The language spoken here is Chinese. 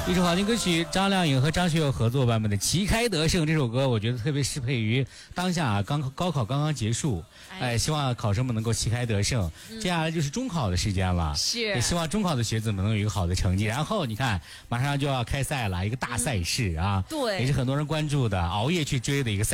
一首好听歌曲，张靓颖和张学友合作版本的《旗开得胜》这首歌，我觉得特别适配于当下啊，高考刚刚结束，希望考生们能够旗开得胜。接下来就是中考的时间了， 是， 也希望中考的学子们能有一个好的成绩。然后你看，马上就要开赛了，一个大赛事啊， 对， 也是很多人关注的，熬夜去追的一个赛事。